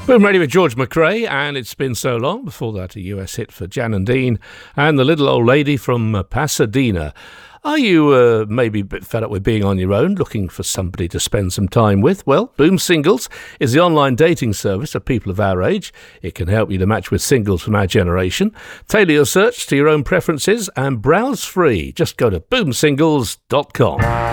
Boom Radio with George McRae, and It's Been So Long. Before that, a US hit for Jan and Dean and The Little Old Lady from Pasadena. Are you maybe a bit fed up with being on your own, looking for somebody to spend some time with? Well, Boom Singles is the online dating service for people of our age. It can help you to match with singles from our generation. Tailor your search to your own preferences and browse free. Just go to boomsingles.com.